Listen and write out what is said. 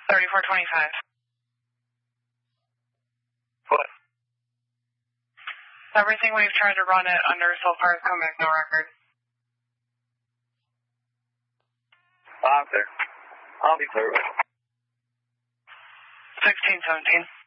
3425. What? Everything we've tried to run it under so far has come back no record. I'm clear. I'll be clear. 1617.